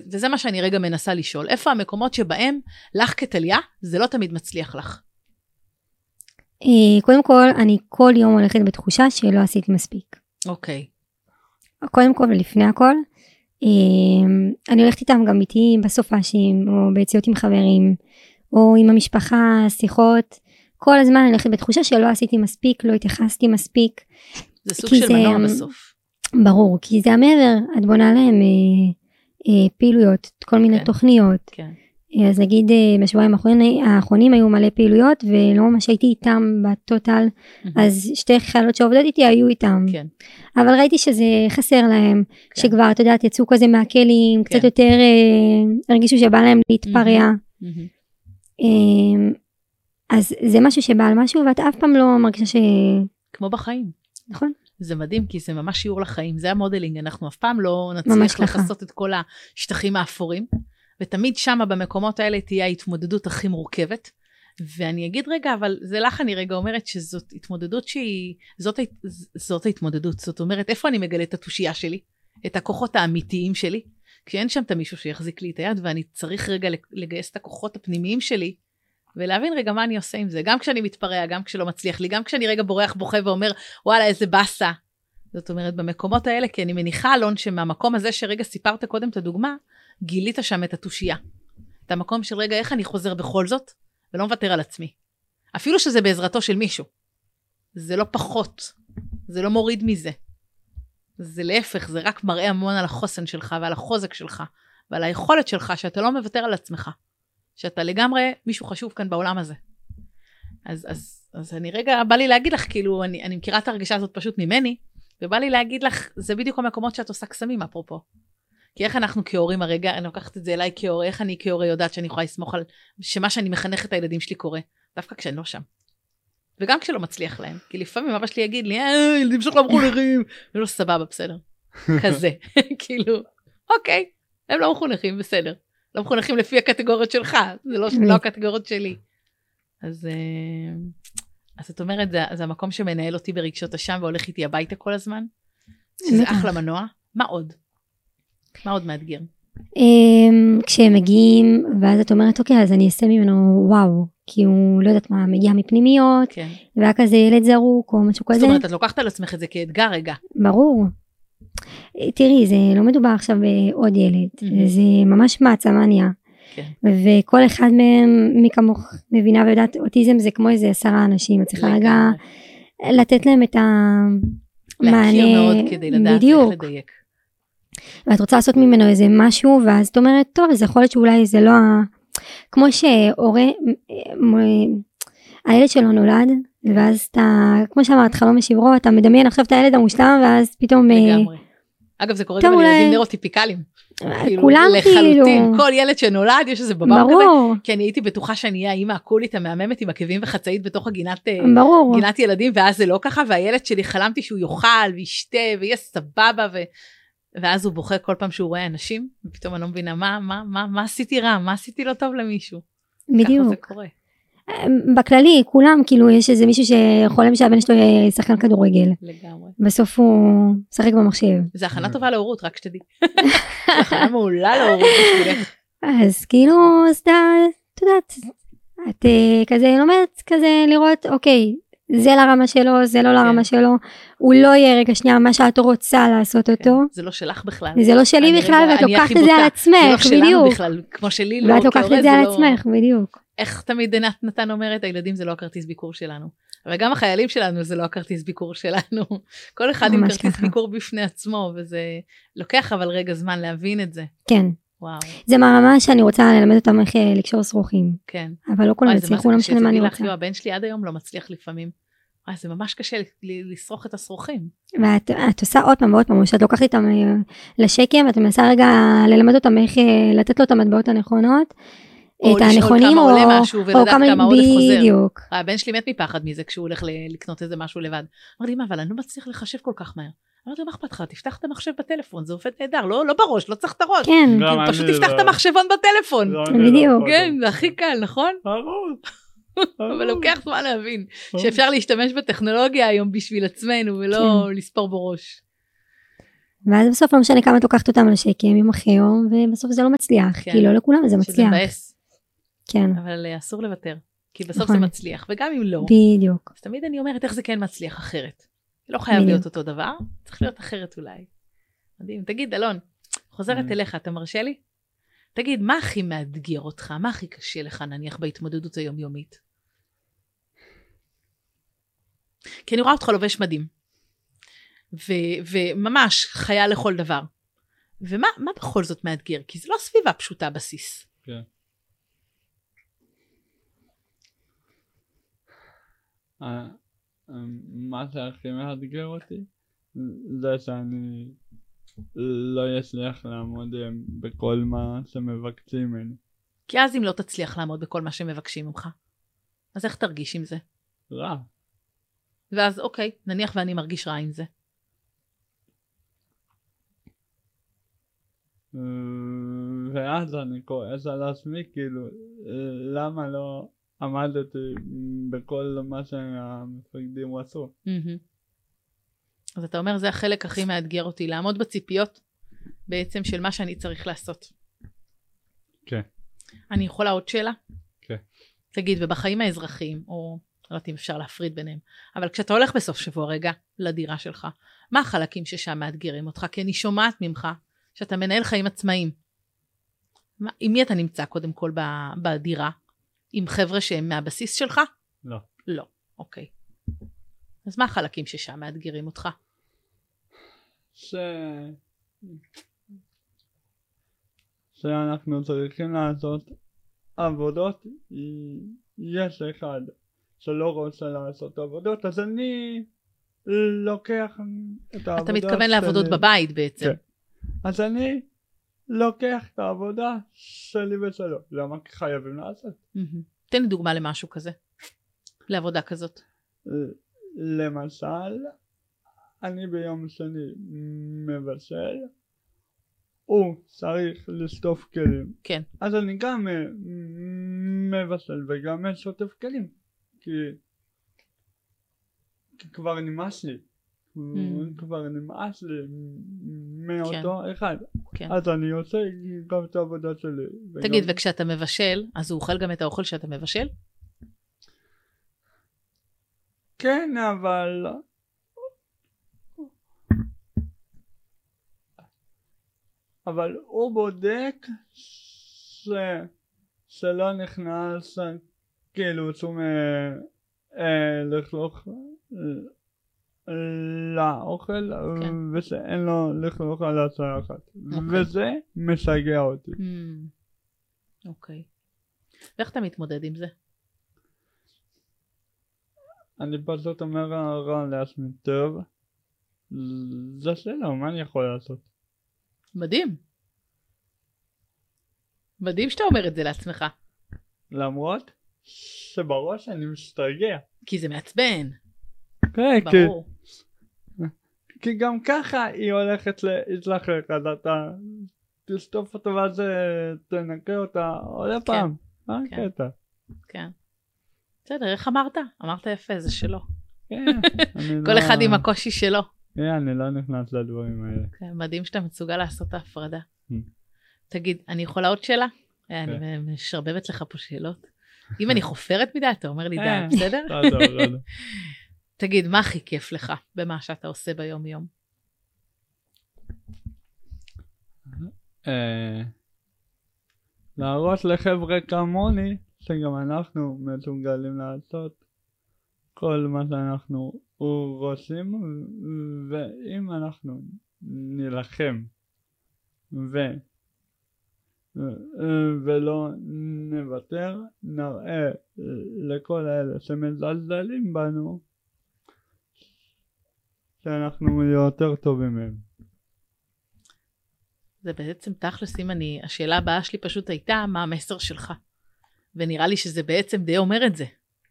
וזה מה שאני רגע מנסה לשאול. איפה המקומות שבהם לך כתליה, זה לא תמיד מצליח לך? קודם כל, אני כל יום הולכת בתחושה שלא עשיתי מספיק. אוקיי. קודם כל ולפני הכל, אני הולכת איתם גם איתי בסופשים, או ביציאות עם חברים, או עם המשפחה, שיחות. כל הזמן אני הולכת בתחושה שלא עשיתי מספיק, לא התייחסתי מספיק. זה סוג של מנוע בסוף. ברור, כי זה המעבר, את בונה להם פעילויות, כל מיני תוכניות. כן. אז נגיד בשבועיים האחרונים היו מלא פעילויות, ולא ממש הייתי איתם בטוטל, אז שתי חיילות שעובדות איתי היו איתם. כן. אבל ראיתי שזה חסר להם, שכבר, אתה יודעת, יצאו כזה מהכלים, קצת יותר הרגישו שבא להם להתפרע. אז זה משהו שבא על משהו, ואת אף פעם לא מרגישה ש... כמו בחיים. נכון. זה מדהים, כי זה ממש שיעור לחיים, זה המודלינג, אנחנו אף פעם לא נצליח לחסות את כל השטחים האפורים, ותמיד שמה במקומות האלה תהיה ההתמודדות הכי מורכבת, ואני אגיד רגע, אבל זה לך אני רגע אומרת שזאת התמודדות שהיא, זאת ההתמודדות, זאת אומרת, איפה אני מגלה את התושייה שלי, את הכוחות האמיתיים שלי, כשאין שם את מישהו שיחזיק לי את היד, ואני צריך רגע לגייס את הכוחות הפנימיים שלי, ולהבין רגע מה אני עושה עם זה, גם כשאני מתפרע, גם כשלא מצליח לי, גם כשאני רגע בורח בוכה ואומר, וואלה, איזה בסה. זאת אומרת, במקומות האלה, כי אני מניחה, אלון, שמהמקום הזה שרגע סיפרת קודם את הדוגמה, גילית שם את התושייה. את המקום של רגע, איך אני חוזר בכל זאת, ולא מוותר על עצמי. אפילו שזה בעזרתו של מישהו. זה לא פחות, זה לא מוריד מזה. זה להפך, זה רק מראה המון על החוסן שלך, ועל החוזק שלך, ועל היכולת שלך, שאתה לא מוותר על עצמך. שאתה לגמרי מישהו חשוב כאן בעולם הזה. אז אני רגע, בא לי להגיד לך, כאילו, אני מכירה את הרגשה הזאת פשוט ממני, ובא לי להגיד לך, זה בדיוק המקומות שאת עושה קסמים, אפרופו. כי איך אנחנו כהורים הרגע, אני לוקחת את זה אליי כהורה, איך אני כהורה יודעת שאני יכולה לסמוך על, שמה שאני מחנך את הילדים שלי קורה, דווקא כשאני לא שם. וגם כשלא מצליח להם, כי לפעמים אבא שלי יגיד לי, ילדים שלך מחונכים, ולא סבבה, בסדר. כזה, כאילו, אוקיי, הם לא מחונכים, בסדר. לא מחונכים לפי הקטגוריות שלך, זה לא הקטגוריות שלי. אז את אומרת, זה המקום שמנהל אותי ברגשות השם, והולך איתי הביתה כל הזמן, שזה אחלה מנוע. מה עוד? מה עוד מאתגר? כשהם מגיעים, ואז את אומרת, אוקיי, אז אני אעשה ממנו וואו, כי הוא לא יודעת מה, מגיע מפנימיות, והיה כזה ילד זרוק, או משהו כזה. זאת אומרת, את לוקחת על עצמך את זה כאתגר רגע. ברור. תראי, זה לא מדובר עכשיו בעוד ילד, זה ממש מעצמניה, וכל אחד מהם, מי כמוך מבינה ויודעת, אוטיזם זה כמו איזה 10 אנשים, את צריכה רגע לתת להם את המענה. להכיר מאוד כדי לדעת איך לדייק. ואת רוצה לעשות ממנו איזה משהו, ואז את אומרת, טוב, אז יכול להיות שאולי זה לא, כמו שהורה, הילד שלו נולד, ואז אתה, כמו שאמרת, חלום משברו, אתה מדמיין עכשיו את הילד המושלם, ואז פתאום... לגמרי. אגב, זה קורה גם על ילדים נוירוטיפיקליים. כולם כאילו... לחלוטין, כל ילד שנולד, יש איזה בבא כזה, כי אני הייתי בטוחה שאני אהיה האמא הקולית המהממת עם עקבים וחצאית בתוך גינת ילדים, ואז זה לא ככה, והילד שלי חלמתי שהוא יאכל וישתה ויהיה סבבה, ואז הוא בוכה כל פעם שהוא רואה אנשים, ופתאום אני לא מבינה, מה עשיתי רע? מה עשיתי לא טוב למישהו? בדיוק. ככה זה קורה. בכללי, כולם, כאילו, יש איזה מישהו שחולם שהבן שלו יהיה שחקן כדורגל. לגמרי. בסוף הוא שחק במחשב. זה הכנה טובה להורות, רק שתדעי. זה הכנה מעולה להורות בשבילך. אז כאילו, אתה יודעת, את כזה לומדת כזה לראות, אוקיי, זה לרמה שלו, זה לא לרמה שלו, הוא לא יהיה רגע שנייה מה שאת רוצה לעשות אותו. זה לא שלך בכלל. זה לא שלי בכלל, ואת לוקחת את זה על עצמך, בדיוק. זה לא שלנו בכלל, כמו שלי, לא ואת לוקחת את זה על עצמך, בדיוק. איך תמיד נתן אומרת, הילדים זה לא הכרטיס ביקור שלנו. אבל גם החיילים שלנו זה לא הכרטיס ביקור שלנו. כל אחד עם כרטיס ביקור בפני עצמו, וזה לוקח אבל רגע זמן להבין את זה. כן. וואו. זה ממש שאני רוצה ללמד אותם איך לקשור שרוכים. כן. אבל לא כולם הצליחו, לא משנה מה אני רוצה. הבן שלי עד היום לא מצליח לפעמים. זה ממש קשה לשרוך את השרוכים. ואת עושה עוד פעם ועוד פעם, או שאת לוקחת איתם לשקם, ואת מנסה רגע ללמד אותם איך לתת לו את המטבעות הנכונות, את הנכונים, או לשאול כמה עולה משהו, ולדעת כמה עודף חוזר. בדיוק. הבן שלי מת מפחד מזה, כשהוא הולך לקנות איזה משהו לבד. אמרתי, מה, אבל אני לא מצליח לחשב כל כך מהר. אמרתי, מה אכפת לך? תפתח את המחשב בטלפון, זה עובד נהדר, לא בראש, לא צריך את הראש. כן. פשוט תפתח את המחשבון בטלפון. בדיוק. כן, זה הכי קל, נכון? אבל לוקח זמן להבין, שאפשר להשתמש בטכנולוגיה היום בשביל עצמנו, ולא לספור בראש. ואז בסוף לא משנה כמה את לוקחת אותם לשקם יום אחרי יום, ובסוף זה לא מצליח, כי לא לכולם זה מצליח. שזה מבאס. כן. אבל אסור לוותר, כי בסוף זה מצליח, וגם אם לא. בדיוק. אז תמיד אני אומרת איך זה כן מצליח אחרת. לא חייב להיות אותו דבר, צריך להיות אחרת אולי. מדהים. תגיד, אלון, חוזרת אליך, אתה מרשה לי? תגיד, מה הכי מאתגר אותך? מה הכי קשה לך, נניח, בהתמודדות היומיומית? כי אני רואה אותך לובש מדים. וממש חייל לכל דבר. ומה בכל זאת מאתגר? כי זה לא סביבה פשוטה בסיס. כן. מה שהכי מאתגר אותי, זה שאני לא אצליח לעמוד בכל מה שמבקשים ממני. כי אז אם לא תצליח לעמוד בכל מה שמבקשים ממך, אז איך תרגיש עם זה? רע. ואז אוקיי, נניח ואני מרגיש רע עם זה. ואז אני כועס על עצמי, כאילו, למה לא עמדתי בכל מה שהמפקדים רצו. אז אתה אומר, זה החלק הכי מאתגר אותי, לעמוד בציפיות בעצם של מה שאני צריך לעשות. כן. אני יכולה עוד שאלה? כן. תגיד, ובחיים האזרחיים, או לא יודעת אם אפשר להפריד ביניהם, אבל כשאתה הולך בסוף שבוע רגע לדירה שלך, מה החלקים ששם מאתגרים אותך? כי אני שומעת ממך שאתה מנהל חיים עצמאיים. עם מי אתה נמצא קודם כל בדירה? עם חבר'ה שהם מהבסיס שלך? לא. לא, אוקיי. אז מה החלקים ששם מאתגרים אותך? שאנחנו צריכים לעשות עבודות, יש אחד שלא רוצה לעשות עבודות, אז אני לוקח את העבודה. אתה מתכוון לעבודות בבית בעצם. כן. אז אני לוקח את העבודה שלי ושלו. למה? כי חייבים לעשות. תן לי דוגמה למשהו כזה. לעבודה כזאת. למשל, אני ביום שני מבשל, הוא צריך לשטוף כלים. כן. אז אני גם מבשל וגם שוטף כלים. כי כבר נמאס לי. כבר נמאס לי מאותו אחד. אז אני עושה גם את העבודה שלי. תגיד, וכשאתה מבשל, אז הוא אוכל גם את האוכל שאתה מבשל? כן, אבל הוא בודק שלא נכנס כאילו שום לכלוך לאוכל, ושאין לו לכלוך על הצלחת, וזה משגע אותי. אוקיי. ואיך אתה מתמודד עם זה? אני פשוט אומר רע לעצמי, טוב, זה שלא, מה אני יכול לעשות? מדהים. מדהים שאתה אומר את זה לעצמך. למרות שבראש אני משתגע. כי זה מעצבן. כן, ברור. כי גם ככה היא הולכת להתלחק, אז אתה תשטוף אותה ואז תנקה אותה עוד פעם. מה הקטע? כן. בסדר, איך אמרת? אמרת יפה, זה שלו. כן. כל אחד עם הקושי שלו. כן, אני לא נכנס לדברים האלה. כן, מדהים שאתה מסוגל לעשות את ההפרדה. תגיד, אני יכולה עוד שאלה? אני משרבבת לך פה שאלות. אם אני חופרת מדי, אתה אומר לי די, בסדר? תגיד, מה הכי כיף לך במה שאתה עושה ביום יום? להראות לחבר'ה כמוני, שגם אנחנו מסוגלים לעשות כל מה שאנחנו רוצים, ואם אנחנו נלחם ולא נוותר, נראה לכל האלה שמזלזלים בנו שאנחנו יותר טובים מהם. זה בעצם תכלס, אם השאלה הבאה שלי פשוט הייתה, מה המסר שלך? ונראה לי שזה בעצם די אומר את זה.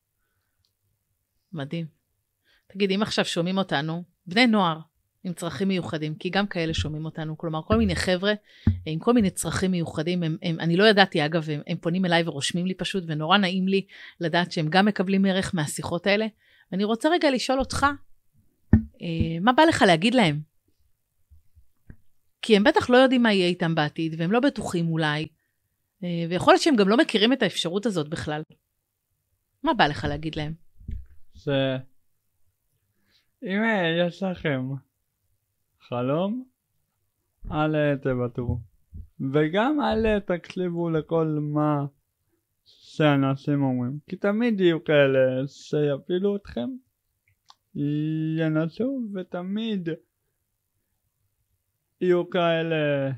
מדהים. תגיד, אם עכשיו שומעים אותנו, בני נוער עם צרכים מיוחדים, כי גם כאלה שומעים אותנו, כלומר, כל מיני חבר'ה עם כל מיני צרכים מיוחדים, אני לא ידעתי, אגב, הם פונים אליי ורושמים לי פשוט, ונורא נעים לי לדעת שהם גם מקבלים ערך מהשיחות האלה, ואני רוצה רגע לשאול אותך, מה בא לך להגיד להם? כי הם בטח לא יודעים מה יהיה איתם בעתיד, והם לא בטוחים אולי, ויכול להיות שהם גם לא מכירים את האפשרות הזאת בכלל. מה בא לך להגיד להם? אם יש לכם חלום, אל תוותרו. וגם אל תקשיבו לכל מה שאנשים אומרים. כי תמיד יהיו כאלה שיפילו אתכם, ינסו, ותמיד יהיו כאלה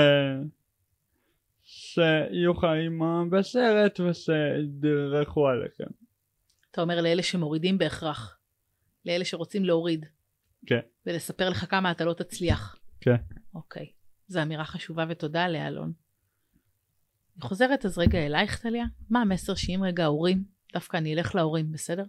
שיהיו חיים בסרט ושידרכו עליכם. אתה אומר לאלה שמורידים בהכרח, לאלה שרוצים להוריד. כן. ולספר לך כמה אתה לא תצליח. כן. אוקיי. זו אמירה חשובה ותודה עליה, אלון. אני חוזרת אז רגע אלייך, טליה. מה המסר שאם רגע ההורים, דווקא אני אלך להורים, בסדר?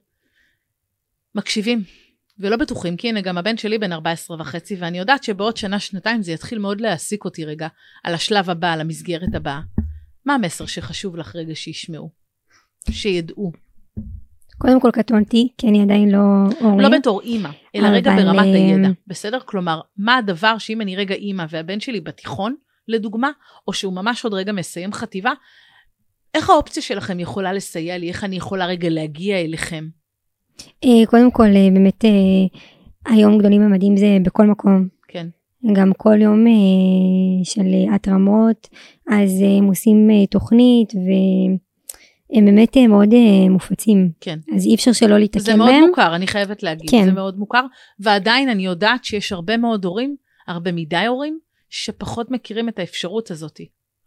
מקשיבים ולא בטוחים, כי הנה גם הבן שלי בן 14.5, ואני יודעת שבעוד שנה, שנתיים זה יתחיל מאוד להעסיק אותי רגע, על השלב הבא, על המסגרת הבאה. מה המסר שחשוב לך רגע שישמעו? שידעו? קודם כל קטונתי, כי אני עדיין לא הורים. לא בתור אימא, אלא רגע ברמת הידע, בסדר? כלומר, מה הדבר שאם אני רגע אימא והבן שלי בתיכון, לדוגמה, או שהוא ממש עוד רגע מסיים חטיבה, איך האופציה שלכם יכולה לסייע לי? איך אני יכולה רגע להגיע אליכם? קודם כל, באמת, היום גדולים ומדהים זה בכל מקום. כן. גם כל יום של התרמות, אז הם עושים תוכנית הם באמת מאוד מופצים. כן. אז אי אפשר שלא להתעכב זה מאוד מוכר, אני חייבת להגיד. כן. זה מאוד מוכר, ועדיין אני יודעת שיש הרבה מאוד הורים, הרבה מדי הורים, שפחות מכירים את האפשרות הזאת.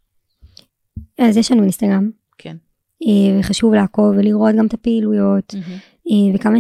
אז יש לנו אינסטגרם. כן. וחשוב לעקוב ולראות גם את הפעילויות, וכמה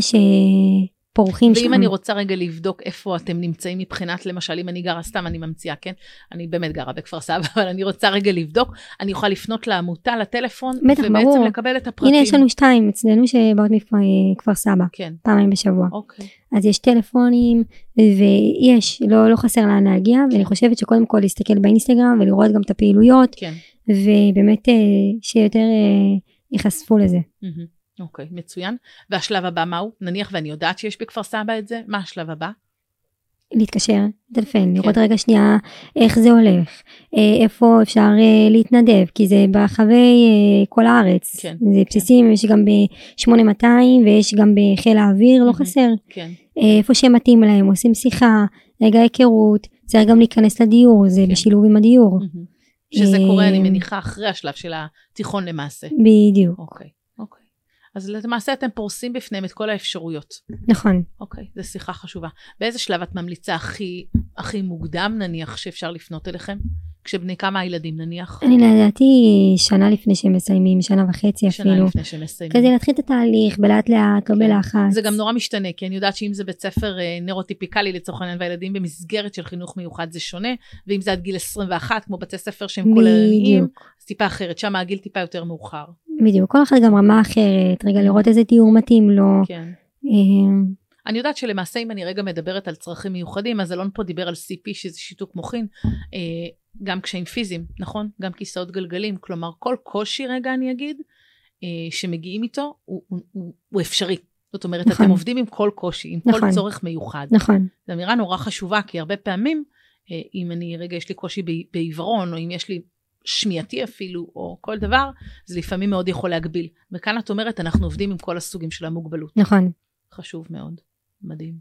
שפורחים שם. ואם אני רוצה רגע לבדוק איפה אתם נמצאים מבחינת, למשל, אם אני גרה, סתם אני ממציאה, כן? אני באמת גרה בכפר סבא, אבל אני רוצה רגע לבדוק, אני יכולה לפנות לעמותה, לטלפון, בטח, ובעצם ברור. לקבל את הפרטים. הנה יש לנו 2 אצלנו שבאות מכפר סבא, כן. פעמיים בשבוע. אוקיי. אז יש טלפונים, ויש, לא חסר לאן להגיע, ואני חושבת שקודם כל להסתכל באינסטגרם, ולראות גם את הפעילויות, כן. ובאמת שיותר ייחשפו לזה. אוקיי, מצוין. והשלב הבא מהו? נניח ואני יודעת שיש בכפר סבא את זה, מה השלב הבא? להתקשר, טלפון, לראות רגע שנייה איך זה הולך, איפה אפשר להתנדב, כי זה ברחבי כל הארץ, כן, זה בסיסים, יש גם ב-8200 ויש גם בחיל האוויר, לא חסר, כן. איפה שהם מתאים להם, עושים שיחה, רגע היכרות, צריך גם להיכנס לדיור, זה בשילוב עם הדיור. שזה קורה, אני מניחה, אחרי השלב של התיכון למעשה. בדיוק. אוקיי. אז למעשה אתם פורסים בפניהם את כל האפשרויות. נכון. אוקיי, זו שיחה חשובה. באיזה שלב את ממליצה הכי מוקדם, נניח, שאפשר לפנות אליכם? כשבני כמה הילדים, נניח? אני לדעתי שנה לפני שהם מסיימים, 1.5 שנה אפילו. שנה לפני שהם מסיימים. כדי להתחיל את התהליך, בלאט לאט, לא בלחץ. זה גם נורא משתנה, כי אני יודעת שאם זה בית ספר נוירוטיפיקלי לצורך העניין, והילדים במסגרת של חינוך מיוחד זה שונה, ואם זה עד גיל 21, כמו בתי ספר שהם כוללניים, אז טיפה אחרת, שם הגיל טיפה יותר מאוחר. בדיוק, כל אחד גם רמה אחרת, רגע לראות איזה דיור מתאים לו. כן. אני יודעת שלמעשה אם אני רגע מדברת על צרכים מיוחדים, אז אלון פה דיבר על CP, שזה שיתוק מוחין, גם קשיים פיזיים, נכון? גם כיסאות גלגלים, כלומר כל קושי רגע אני אגיד, שמגיעים איתו, הוא אפשרי. זאת אומרת, אתם עובדים עם כל קושי, עם כל צורך מיוחד. נכון. זו אמירה נורא חשובה, כי הרבה פעמים, אם אני רגע יש לי קושי בעיוורון, או אם יש לי שמיעתי אפילו, או כל דבר, זה לפעמים מאוד יכול להגביל. וכאן את אומרת, אנחנו עובדים עם כל הסוגים של המוגבלות. נכון. חשוב מאוד. מדהים.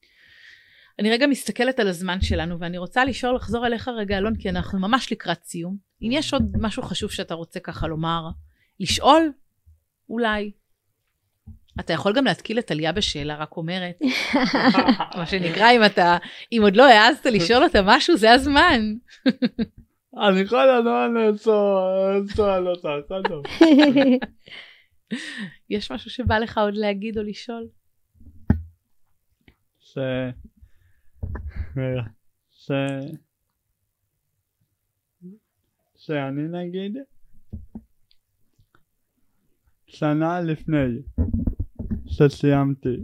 אני רגע מסתכלת על הזמן שלנו, ואני רוצה לחזור אליך רגע, אלון, כי אנחנו ממש לקראת סיום. אם יש עוד משהו חשוב שאתה רוצה ככה לומר, לשאול, אולי. אתה יכול גם להתקיל את עליה בשאלה, רק אומרת. מה שנקרא, אם עוד לא העזת לשאול אותה משהו, זה הזמן. אני כל הזמן שואל אותה, טוב. יש משהו שבא לך עוד להגיד או לשאול? שאני נגיד שנה לפני שסיימתי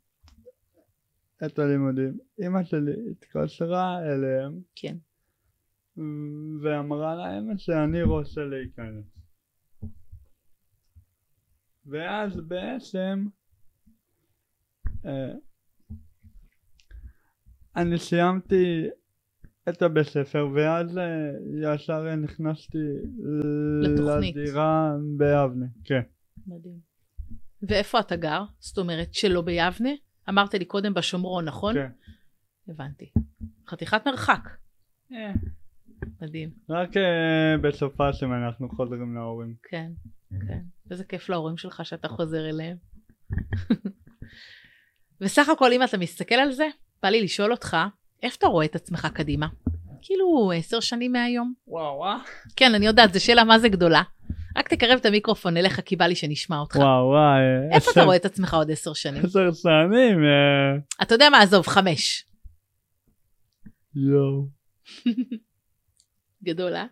את הלימודים, אמא שלי התקשרה אליהם, כן, ואמרה להם שאני רוצה להיכנס, ואז בעצם אני סיימתי את הבית ספר, ואז ישר נכנסתי לתוכנית. לדירה ביבנה, כן. מדהים. ואיפה אתה גר? זאת אומרת שלא ביבנה? אמרת לי קודם בשומרון, נכון? כן. הבנתי. חתיכת מרחק. מדהים. רק בסופה שאנחנו חוזרים להורים. כן, כן. איזה כיף להורים שלך שאתה חוזר אליהם. וסך הכל אם אתה מסתכל על זה, בא לי לשאול אותך, איפה אתה רואה את עצמך קדימה? כאילו 10 שנים מהיום. וואו. כן, אני יודעת, זו שאלה מה זה גדולה. רק תקרב את המיקרופון אליך, כי בא לי שנשמע אותך. וואו. איפה אתה רואה את עצמך עוד 10 שנים? 10 שנים. אתה יודע מה, עזוב, 5. יואו. גדול, אה?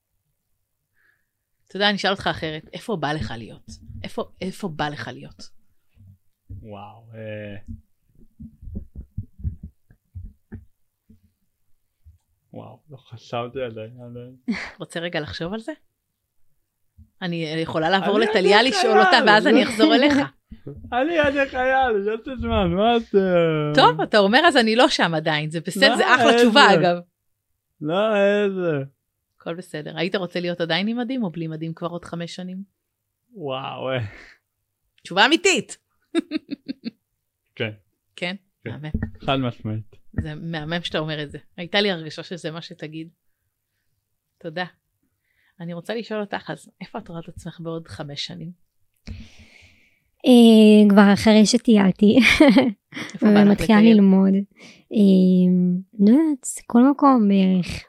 אתה יודע, אני אשאל אותך אחרת, איפה בא לך להיות? איפה בא לך להיות? וואו. וואו, לא חשבתי על זה. רוצה רגע לחשוב על זה? אני יכולה לעבור לטליה לשאול אותה, ואז אני אחזור אליך. אני חייל, יש זמן, מה אתה... טוב, אתה אומר, אז אני לא שם עדיין, זה בסדר, זה אחלה תשובה אגב. לא, איזה. הכל בסדר. היית רוצה להיות עדיין עם מדים או בלי מדים כבר עוד 5 שנים? וואו. תשובה אמיתית. כן. כן? מהמם. חד משמעית. זה מהמם שאתה אומר את זה. הייתה לי הרגשה שזה מה שתגיד. תודה. אני רוצה לשאול אותך, אז איפה את רואה את עצמך בעוד 5 שנים? כבר אחרי שטיילתי ומתחילה ללמוד. לא יודעת, כל מקום בערך.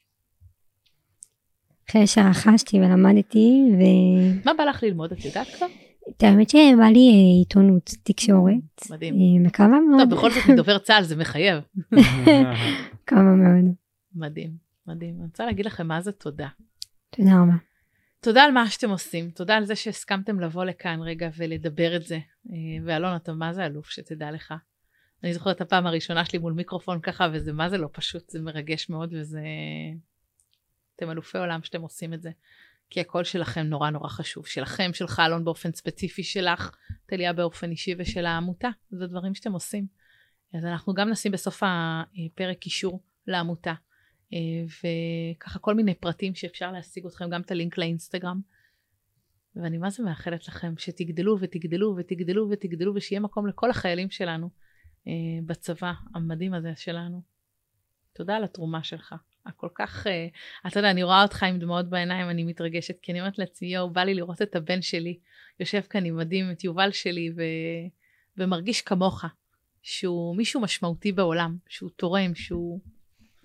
אחרי שרכשתי ולמדתי מה בא לך ללמוד? את יודעת כבר? את האמת שבא לי עיתונות, תקשורת. מדהים. מקווה מאוד. טוב, בכל זאת מדובר צה"ל, זה מחייב. מקווה מאוד. מדהים, מדהים. אני רוצה להגיד לכם מה זה תודה. תודה רבה. תודה על מה שאתם עושים, תודה על זה שהסכמתם לבוא לכאן רגע ולדבר את זה. ואלון, אתה מה זה אלוף שתדע לך. אני זוכרת את הפעם הראשונה שלי מול מיקרופון ככה, וזה מה זה לא פשוט, זה מרגש מאוד, וזה... אתם אלופי עולם שאתם עושים את זה. כי הקול שלכם נורא נורא חשוב, שלכם, שלך אלון באופן ספציפי, שלך, טליה באופן אישי ושל העמותה, זה דברים שאתם עושים. אז אנחנו גם נשים בסוף הפרק קישור לעמותה, וככה כל מיני פרטים שאפשר להשיג אתכם, גם את הלינק לאינסטגרם, ואני מה זה מאחלת לכם, שתגדלו ותגדלו ותגדלו ותגדלו, ושיהיה מקום לכל החיילים שלנו, בצבא המדהים הזה שלנו. תודה על התרומה שלך. הכל כך, אתה יודע, אני רואה אותך עם דמעות בעיניים, אני מתרגשת, כי אני אומרת לעצמי, יו, בא לי לראות את הבן שלי, יושב כאן עם מדהים, את יובל שלי, ומרגיש כמוך, שהוא מישהו משמעותי בעולם, שהוא תורם,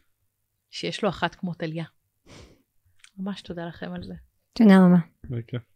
שיש לו אחת כמו טליה. ממש תודה לכם על זה. תודה רבה. בכיף.